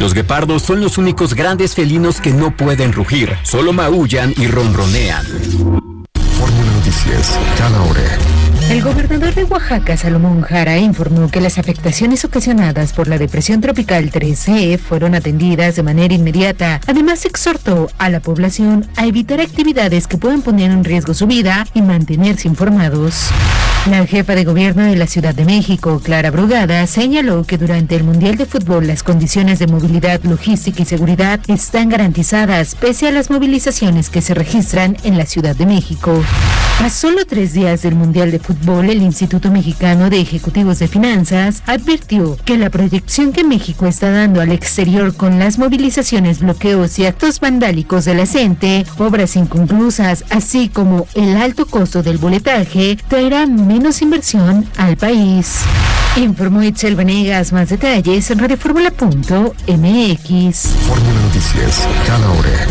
Los guepardos son los únicos grandes felinos que no pueden rugir, solo maullan y ronronean. Fórmula Noticias, cada hora. El gobernador de Oaxaca, Salomón Jara, informó que las afectaciones ocasionadas por la depresión tropical 3C fueron atendidas de manera inmediata. Además, exhortó a la población a evitar actividades que puedan poner en riesgo su vida y mantenerse informados. La jefa de gobierno de la Ciudad de México, Clara Brugada, señaló que durante el Mundial de Fútbol las condiciones de movilidad, logística y seguridad están garantizadas pese a las movilizaciones que se registran en la Ciudad de México. A solo 3 días del Mundial de Fútbol, el Instituto Mexicano de Ejecutivos de Finanzas advirtió que la proyección que México está dando al exterior con las movilizaciones, bloqueos y actos vandálicos de la gente, obras inconclusas, así como el alto costo del boletaje, traerá menos inversión al país. Informó Itzel Vanegas. Más detalles en radioformula.mx. Fórmula Noticias, cada hora.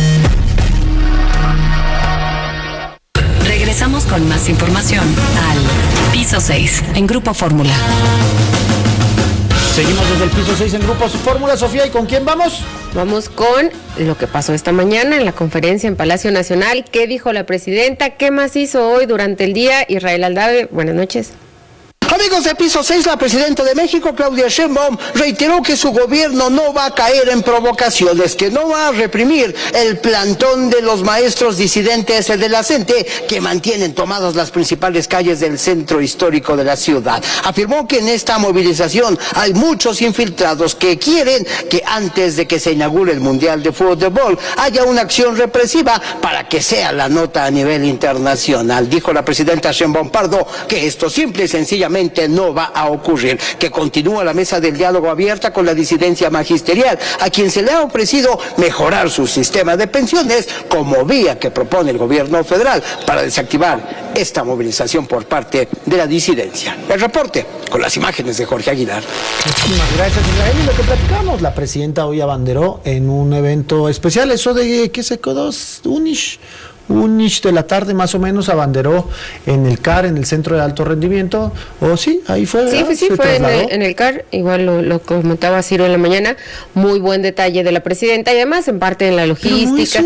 Regresamos con más información al Piso 6 en Grupo Fórmula. Seguimos desde el Piso 6 en Grupo Fórmula. Sofía, ¿y con quién vamos? Vamos con lo que pasó esta mañana en la conferencia en Palacio Nacional. ¿Qué dijo la presidenta? ¿Qué más hizo hoy durante el día? Israel Aldave, buenas noches. Amigos de Piso 6, la presidenta de México, Claudia Sheinbaum, reiteró que su gobierno no va a caer en provocaciones, que no va a reprimir el plantón de los maestros disidentes de la CENTE que mantienen tomadas las principales calles del centro histórico de la ciudad. Afirmó que en esta movilización hay muchos infiltrados que quieren que antes de que se inaugure el Mundial de Fútbol haya una acción represiva para que sea la nota a nivel internacional. Dijo la presidenta Sheinbaum Pardo que esto simple y sencillamente no va a ocurrir, que continúa la mesa del diálogo abierta con la disidencia magisterial, a quien se le ha ofrecido mejorar su sistema de pensiones como vía que propone el gobierno federal para desactivar esta movilización por parte de la disidencia. El reporte con las imágenes de Jorge Aguilar. Muchísimas gracias, Israel. Y lo que platicamos, la presidenta hoy abanderó en un evento especial, eso de ¿qué se quedó? Unich de la tarde más o menos abanderó en el CAR, en el Centro de Alto Rendimiento, o sí, ahí fue. Sí, fue en el CAR, igual lo comentaba Ciro en la mañana, muy buen detalle de la presidenta y además en parte en la logística.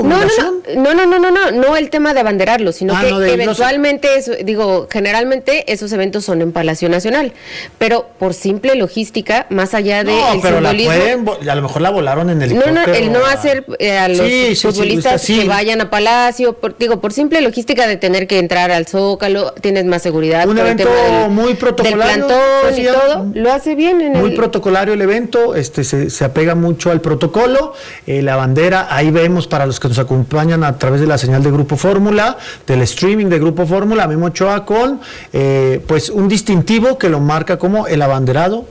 No el tema de abanderarlo, sino que eventualmente, generalmente esos eventos son en Palacio Nacional, pero por simple logística, más allá de el pero simbolismo. a lo mejor la volaron en el el no hacer a los futbolistas que vayan a Palacio. Por simple logística de tener que entrar al Zócalo, tienes más seguridad. Un evento muy protocolario. Del plantón y todo, lo hace bien. Muy protocolario el evento, se apega mucho al protocolo. La bandera, ahí vemos para los que nos acompañan a través de la señal de Grupo Fórmula, del streaming de Grupo Fórmula, Memo Ochoa con pues un distintivo que lo marca como el abanderado,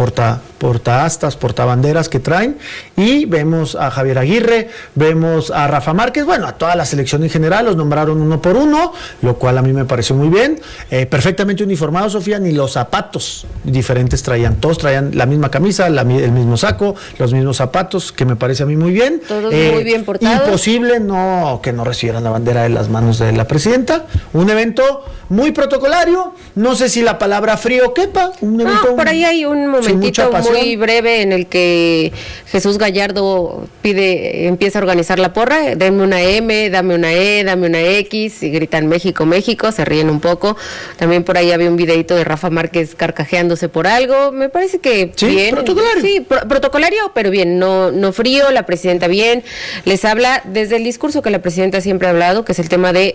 porta astas, porta banderas que traen, y vemos a Javier Aguirre, vemos a Rafa Márquez, bueno, a toda la selección en general, los nombraron uno por uno, lo cual a mí me pareció muy bien, perfectamente uniformados, Sofía, ni los zapatos diferentes traían, todos traían la misma camisa, el mismo saco, los mismos zapatos, que me parece a mí muy bien. Todos muy bien portados. Imposible que no recibieran la bandera de las manos de la presidenta, un evento muy protocolario, no sé si la palabra frío quepa, por ahí hay un momentito muy breve en el que Jesús Gallardo empieza a organizar la porra, denme una M, dame una E, dame una X, y gritan México, México, se ríen un poco. También por ahí había un videito de Rafa Márquez carcajeándose por algo. Me parece que bien. Protocolario. Sí, protocolario, pero bien, no frío, la presidenta bien. Les habla desde el discurso que la presidenta siempre ha hablado, que es el tema de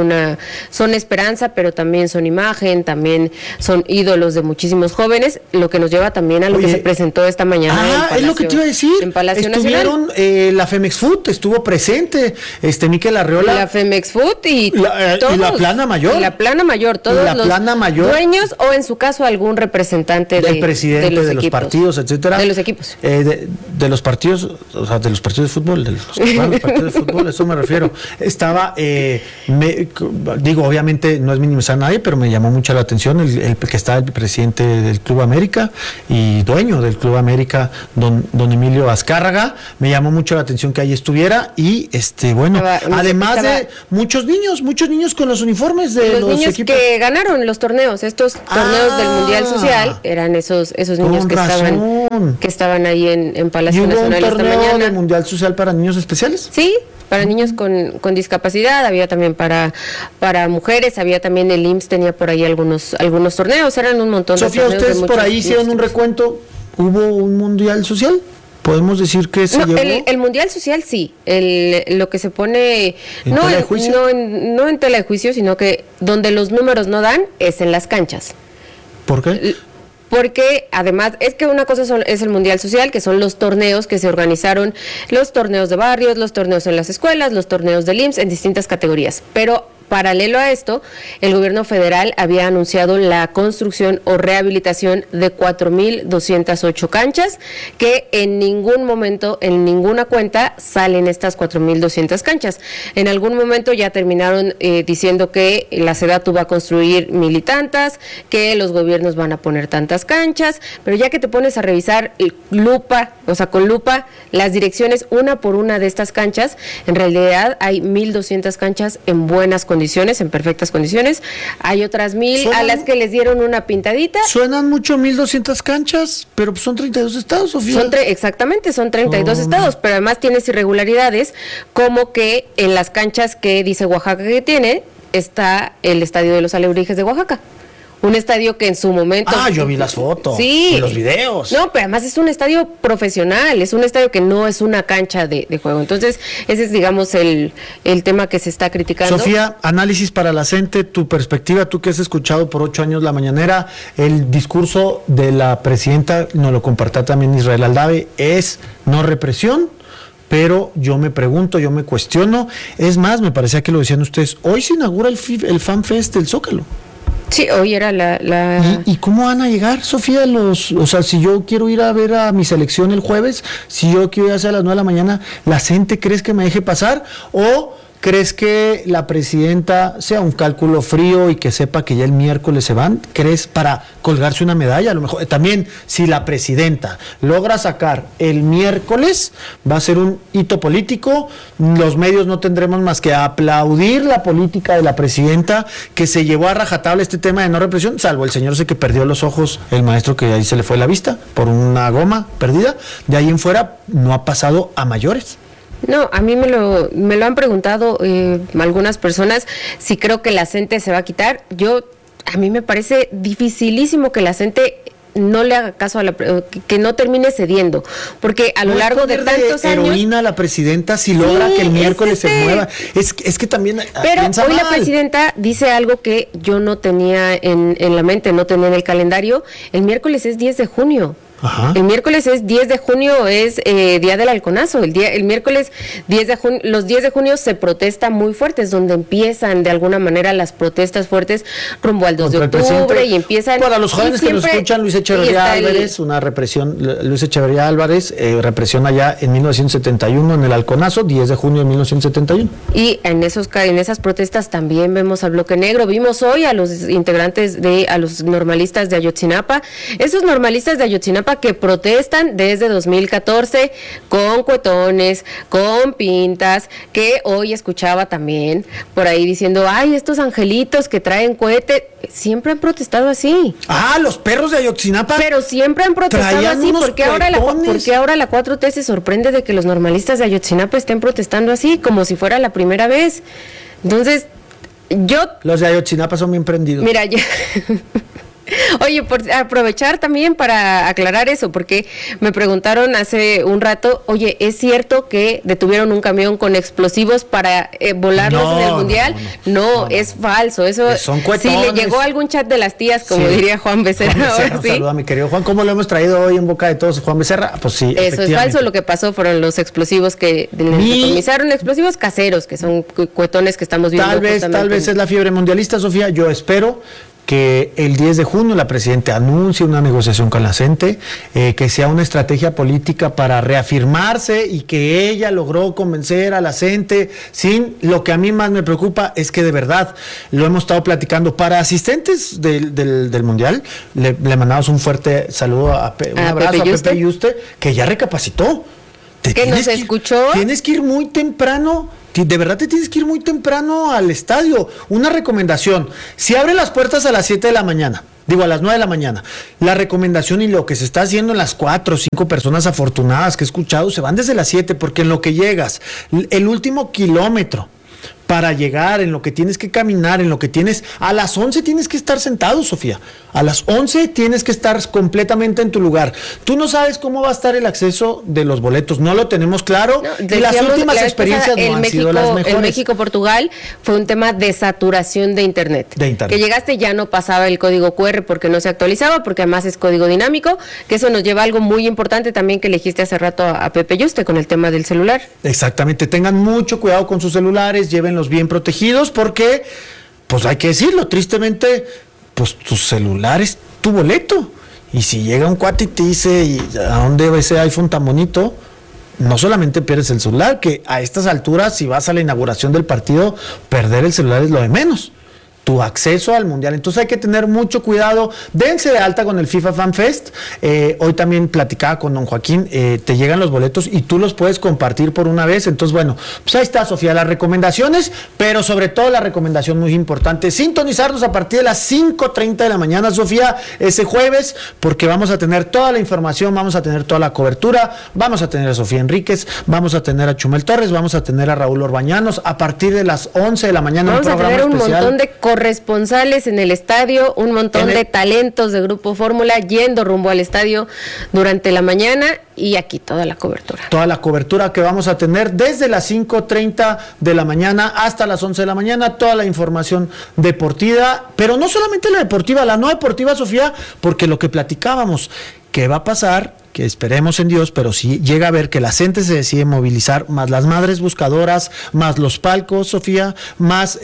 son esperanza, pero también son imagen, también son ídolos de muchísimos jóvenes, lo que nos lleva también a lo que se presentó esta mañana en Palacio, es lo que te iba a decir. En Palacio Estuvieron, Nacional. La Femex Food estuvo presente, Miquel Arreola. La Femex Food y la Plana Mayor. La Plana Mayor, todos los dueños o en su caso algún representante del presidente de los partidos, etcétera. De los equipos. De los partidos, o sea, de los partidos de fútbol, de los partidos de fútbol, eso me refiero. Estaba, obviamente no es minimizar a nadie, pero me llamó mucho la atención el que está el presidente del Club América y dueños dueño del Club América, don Emilio Azcárraga. Me llamó mucho la atención que ahí estuviera y además de muchos niños con los uniformes de los niños equipos que ganaron los torneos, estos torneos del Mundial Social, eran esos niños que estaban ahí en Palacio Nacional esta mañana. ¿Y hubo un torneo de Mundial Social para niños especiales? Sí, para niños con discapacidad, había también para mujeres, había también el IMSS, tenía por ahí algunos torneos, eran un montón de torneos. Sofía, ustedes por ahí hicieron un recuento, ¿hubo un Mundial Social? ¿Podemos decir que se llevó? El Mundial Social sí, lo que se pone no en tela de juicio, sino que donde los números no dan es en las canchas. ¿Por qué? Porque además es que una cosa es el Mundial Social, que son los torneos que se organizaron, los torneos de barrios, los torneos en las escuelas, los torneos del IMSS en distintas categorías, pero paralelo a esto, el gobierno federal había anunciado la construcción o rehabilitación de 4,208 canchas, que en ningún momento, en ninguna cuenta, salen estas 4,200 canchas. En algún momento ya terminaron diciendo que la SEDATU va a construir 1,000 y tantas, que los gobiernos van a poner tantas canchas, pero ya que te pones a revisar con lupa, las direcciones una por una de estas canchas, en realidad hay 1,200 canchas en buenas condiciones, en perfectas condiciones. Hay otras 1,000 a las que les dieron una pintadita. Suenan mucho 1,200 canchas, pero son 32 estados, Sofía. Exactamente, son 32 estados, pero además tienes irregularidades, como que en las canchas que dice Oaxaca que tiene, está el Estadio de los Alebrijes de Oaxaca. Un estadio que en su momento... yo vi las fotos, sí, y los videos. No, pero además es un estadio profesional, es un estadio que no es una cancha de juego. Entonces, ese es, digamos, el tema que se está criticando. Sofía, análisis para la gente, tu perspectiva, tú que has escuchado por 8 años la mañanera, el discurso de la presidenta, nos lo compartió también Israel Aldave, es no represión. Pero yo me pregunto, yo me cuestiono, es más, me parecía que lo decían ustedes, hoy se inaugura el Fan Fest del Zócalo. Sí, hoy era la... ¿Y cómo van a llegar, Sofía, si yo quiero ir a ver a mi selección el jueves, si yo quiero ir a hacer a las 9 de la mañana, ¿la gente crees que me deje pasar? ¿O crees que la presidenta sea un cálculo frío y que sepa que ya el miércoles se van? ¿Crees para colgarse una medalla? A lo mejor también, si la presidenta logra sacar el miércoles, va a ser un hito político. Los medios no tendremos más que aplaudir la política de la presidenta, que se llevó a rajatabla este tema de no represión, salvo el señor ese que perdió los ojos, el maestro, que ahí se le fue la vista por una goma perdida. De ahí en fuera no ha pasado a mayores. No, a mí me lo han preguntado algunas personas si creo que la CENTE se va a quitar. A mí me parece dificilísimo que la CENTE no le haga caso que no termine cediendo, porque a lo largo de tantos años... heroína la presidenta si logra que el miércoles se mueva. Es que también... Pero hoy la presidenta dice algo que yo no tenía en la mente, no tenía en el calendario. El miércoles es 10 de junio. Ajá. El miércoles es 10 de junio, es Día del Halconazo. El miércoles 10 de junio, los 10 de junio se protesta muy fuerte, es donde empiezan de alguna manera las protestas fuertes rumbo al 2 de octubre y empiezan... Para los jóvenes que nos escuchan, Luis Echeverría Álvarez, una represión, Luis Echeverría Álvarez, represión allá en 1971 en el Halconazo, 10 de junio de 1971. Y en esas protestas también vemos al Bloque Negro, vimos hoy a los integrantes a los normalistas de Ayotzinapa, esos normalistas de Ayotzinapa que protestan desde 2014 con cuetones, con pintas, que hoy escuchaba también por ahí diciendo, ay, estos angelitos que traen cohete, siempre han protestado así. Los perros de Ayotzinapa. Pero siempre han protestado así, porque ahora la 4T se sorprende de que los normalistas de Ayotzinapa estén protestando así, como si fuera la primera vez. Entonces, los de Ayotzinapa son bien prendidos. Mira, Oye, por aprovechar también para aclarar eso, porque me preguntaron hace un rato, oye, ¿es cierto que detuvieron un camión con explosivos para volarlos en el Mundial? No, es falso. Eso son cuetones. Si le llegó algún chat de las tías, como diría Juan Becerra. ¿Sí? Saluda a mi querido Juan. ¿Cómo lo hemos traído hoy en boca de todos, Juan Becerra? Pues sí, eso es falso. Lo que pasó fueron los explosivos que decomisaron, explosivos caseros, que son cuetones que estamos viendo. Tal vez es la fiebre mundialista, Sofía. Yo espero que el 10 de junio la presidenta anuncie una negociación con la CENTE, que sea una estrategia política para reafirmarse y que ella logró convencer a la CENTE sin... Lo que a mí más me preocupa es que de verdad, lo hemos estado platicando, para asistentes del Mundial, le mandamos un fuerte saludo, un abrazo a Pepe Yuste, que ya recapacitó. Que nos escuchó. Tienes que ir muy temprano. De verdad te tienes que ir muy temprano al estadio. Una recomendación: si abre las puertas a las 7 de la mañana, a las 9 de la mañana, la recomendación y lo que se está haciendo en las 4 o 5 personas afortunadas que he escuchado, se van desde las 7, porque en lo que llegas, el último kilómetro para llegar, en lo que tienes que caminar, en lo que tienes... A las 11 tienes que estar sentado, Sofía. A las 11 tienes que estar completamente en tu lugar. Tú no sabes cómo va a estar el acceso de los boletos, no lo tenemos claro. No, y las últimas experiencias no han sido las mejores. En México-Portugal fue un tema de saturación de internet. Que llegaste, ya no pasaba el código QR porque no se actualizaba, porque además es código dinámico, que eso nos lleva a algo muy importante también que elegiste hace rato a Pepe Yuste con el tema del celular. Exactamente, tengan mucho cuidado con sus celulares, llévenlos bien protegidos, porque, pues hay que decirlo, tristemente, pues tu celular es tu boleto, y si llega un cuate y te dice, ¿a dónde va ese iPhone tan bonito? No solamente pierdes el celular, que a estas alturas, si vas a la inauguración del partido, perder el celular es lo de menos. Tu acceso al Mundial. Entonces hay que tener mucho cuidado. Dense de alta con el FIFA Fan Fest. Hoy también platicaba con don Joaquín, te llegan los boletos y tú los puedes compartir por una vez. Entonces, bueno, pues ahí está, Sofía, las recomendaciones, pero sobre todo la recomendación muy importante, sintonizarnos a partir de las 5:30 de la mañana, Sofía, ese jueves, porque vamos a tener toda la información, vamos a tener toda la cobertura, vamos a tener a Sofía Enríquez, vamos a tener a Chumel Torres, vamos a tener a Raúl Orbañanos a partir de las 11 de la mañana. Vamos a tener un montón de corresponsales en el estadio, un montón de talentos de Grupo Fórmula yendo rumbo al estadio durante la mañana, y aquí toda la cobertura. Toda la cobertura que vamos a tener desde las 5:30 de la mañana hasta las 11 de la mañana, toda la información deportiva, pero no solamente la deportiva, la no deportiva, Sofía, porque lo que platicábamos, ¿qué va a pasar? Que esperemos en Dios, pero si llega a ver que la gente se decide movilizar, más las madres buscadoras, más los palcos, Sofía, más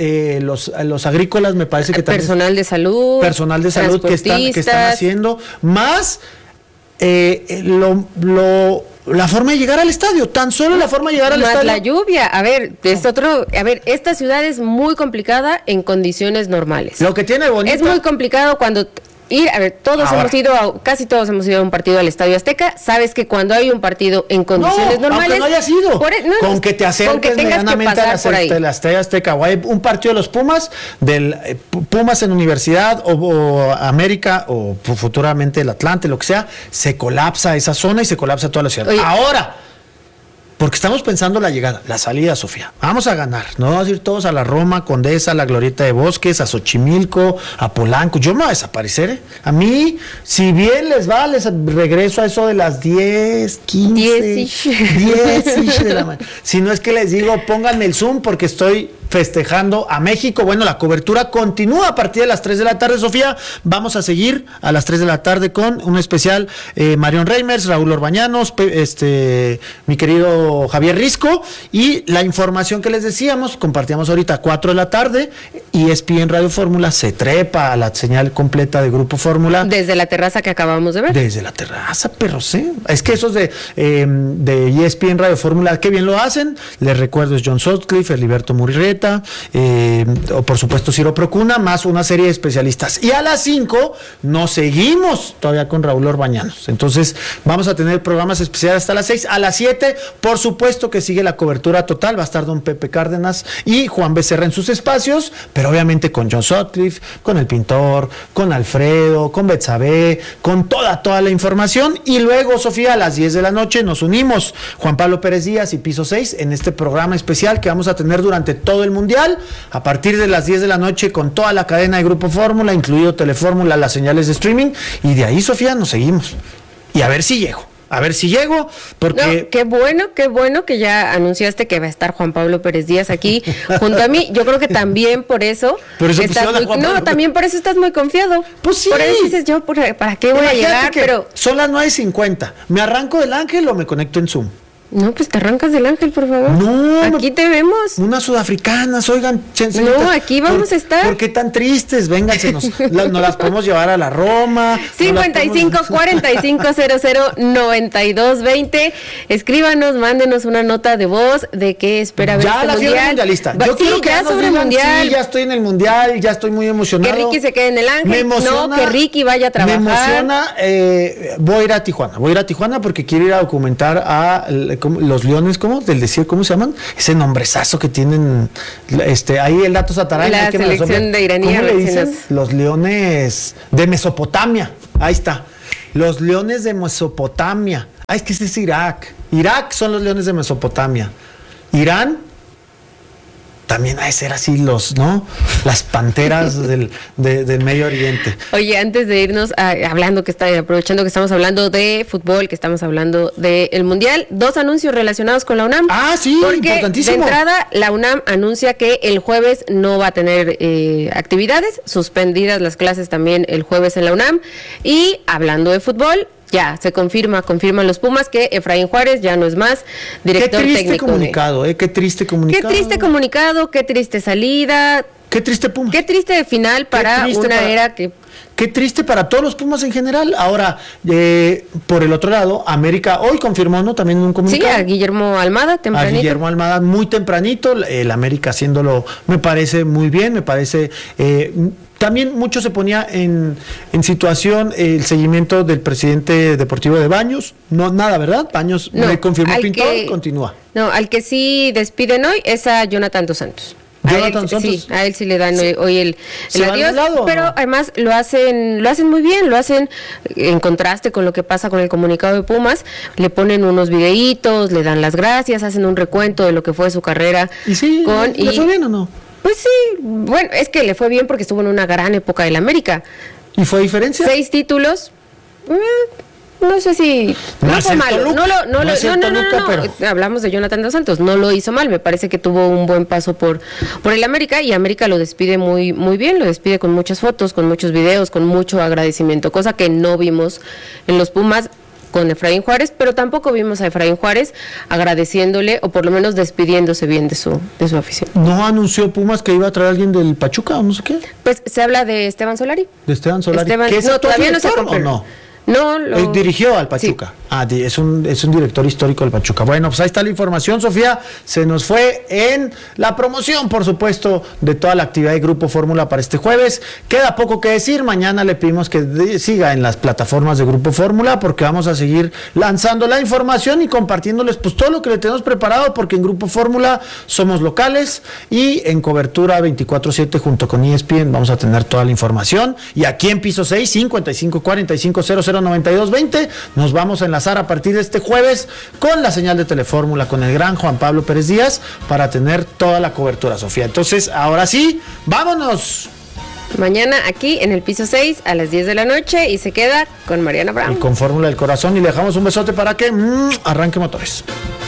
los agrícolas, me parece que también... Personal de salud que están haciendo, más la forma de llegar al estadio, tan solo la forma de llegar al estadio. Más la lluvia, esta ciudad es muy complicada en condiciones normales. Lo que tiene bonito... Es muy complicado cuando... casi todos hemos ido a un partido al Estadio Azteca. Sabes que cuando hay un partido en condiciones normales, aunque no hayas ido, con que te acerques medianamente al Estadio Azteca, o hay un partido de los Pumas, Pumas en Universidad o América, o futuramente el Atlante, lo que sea, se colapsa esa zona y se colapsa toda la ciudad. Oye, ahora, porque estamos pensando la llegada, la salida, Sofía. Vamos a ganar, no vamos a ir todos a la Roma, Condesa, a la Glorieta de Bosques, a Xochimilco, a Polanco. Yo me voy a desaparecer, ¿eh? A mí, si bien les va, les regreso a eso de las 10, 15, 10 de la mañana. Si no es que les digo, pónganme el Zoom porque estoy festejando a México. Bueno, la cobertura continúa a partir de las 3 de la tarde, Sofía. Vamos a seguir a las 3 de la tarde con un especial Marion Reimers, Raúl Orbañanos, mi querido Javier Risco, y la información que les decíamos, compartíamos ahorita a 4 de la tarde, y ESPN Radio Fórmula se trepa a la señal completa de Grupo Fórmula. Desde la terraza que acabamos de ver. Desde la terraza, pero sí. Es que esos de ESPN Radio Fórmula, qué bien lo hacen. Les recuerdo, es John Sutcliffe, Heriberto Murrieta, o por supuesto Ciro Procuna, más una serie de especialistas. Y a las 5 nos seguimos todavía con Raúl Orbañanos. Entonces vamos a tener programas especiales hasta las 6. A las 7, por supuesto que sigue la cobertura total, va a estar don Pepe Cárdenas y Juan Becerra en sus espacios, pero obviamente con John Sutcliffe, con el pintor, con Alfredo, con Betsabe, con toda la información. Y luego, Sofía, a las 10 de la noche nos unimos Juan Pablo Pérez Díaz y Piso 6 en este programa especial que vamos a tener durante todo el Mundial, a partir de las 10 de la noche, con toda la cadena de Grupo Fórmula, incluido Telefórmula, las señales de streaming, y de ahí, Sofía, nos seguimos. Y a ver si llego, porque... No, qué bueno que ya anunciaste que va a estar Juan Pablo Pérez Díaz aquí junto a mí. Yo creo que también por eso estás también por eso estás muy confiado. Pues sí. Por eso dices, yo, ¿para qué voy a llegar? Pero son las 9:50. ¿Me arranco del Ángel o me conecto en Zoom? No, pues te arrancas del ángel, por favor. No. Aquí te vemos. Unas sudafricanas, oigan. No, aquí vamos a estar. ¿Por qué tan tristes? Vénganse, nos las podemos llevar a la Roma. 55-4500-9220. Escríbanos, mándenos una nota de voz de qué espera ver este mundial. Mundialista. Yo quiero que ya sobre el mundial. Sí, ya estoy en el mundial, ya estoy muy emocionado. Que Ricky se quede en el ángel. Me emociona, no, que Ricky vaya a trabajar. Me emociona. Voy a ir a Tijuana porque quiero ir a documentar a los Leones, ¿cómo? Del desierto, ¿cómo se llaman? Ese nombrezazo que tienen, ahí el dato Satarán. La selección de iraní. ¿Cómo le dicen? Los Leones de Mesopotamia. Ahí está. Los Leones de Mesopotamia. Es que ese es Irak. Irak son los Leones de Mesopotamia. Irán también ha de ser así ¿no? Las panteras del Medio Oriente. Oye, antes de irnos, aprovechando que estamos hablando de fútbol, que estamos hablando del Mundial, 2 anuncios relacionados con la UNAM. Sí, porque importantísimo. De entrada, la UNAM anuncia que el jueves no va a tener actividades, suspendidas las clases también el jueves en la UNAM. Y hablando de fútbol, ya se confirman los Pumas que Efraín Juárez ya no es más director técnico. Qué triste comunicado, qué triste comunicado. Qué triste comunicado, qué triste salida. Qué triste Pumas. Qué triste final para era que... Qué triste para todos los Pumas en general. Ahora, por el otro lado, América hoy confirmó, ¿no? También un comunicado. Sí, a Guillermo Almada, tempranito. A Guillermo Almada, muy tempranito. El América haciéndolo, me parece muy bien, me parece... También mucho se ponía en situación el seguimiento del presidente deportivo de Baños. No, nada, ¿verdad? Baños me confirmó Pintor, continúa. No, al que sí despiden hoy es a Jonathan Dos Santos. Sí, a él sí le dan hoy el adiós, pero además lo hacen muy bien, lo hacen en contraste con lo que pasa con el comunicado de Pumas, le ponen unos videitos, le dan las gracias, hacen un recuento de lo que fue su carrera. ¿Y sí, le fue bien o no? Pues sí, bueno, es que le fue bien porque estuvo en una gran época del América. ¿Y fue diferencia? 6 títulos. No sé si no fue malo, no, hablamos de Jonathan Dos Santos, no lo hizo mal, me parece que tuvo un buen paso por el América, y América lo despide muy muy bien, lo despide con muchas fotos, con muchos videos, con mucho agradecimiento, cosa que no vimos en los Pumas con Efraín Juárez, pero tampoco vimos a Efraín Juárez agradeciéndole o por lo menos despidiéndose bien de su afición. ¿No anunció Pumas que iba a traer a alguien del Pachuca o no sé qué? Pues se habla de Esteban Solari. ¿De Esteban Solari? ¿Que es todavía no se confirmó? No, dirigió al Pachuca. Sí. Es un director histórico del Pachuca. Bueno, pues ahí está la información, Sofía. Se nos fue en la promoción, por supuesto, de toda la actividad de Grupo Fórmula para este jueves. Queda poco que decir. Mañana le pedimos que siga en las plataformas de Grupo Fórmula, porque vamos a seguir lanzando la información y compartiéndoles pues todo lo que le tenemos preparado, porque en Grupo Fórmula somos locales y en cobertura 24/7 junto con ESPN vamos a tener toda la información. Y aquí en Piso 6, 55-45-00-9220, nos vamos a enlazar a partir de este jueves con la señal de Telefórmula, con el gran Juan Pablo Pérez Díaz, para tener toda la cobertura, Sofía. Entonces, ahora sí, ¡vámonos! Mañana aquí en el Piso 6 a las 10 de la noche y se queda con Mariana Brown. Y con Fórmula del Corazón, y le dejamos un besote para que arranque motores.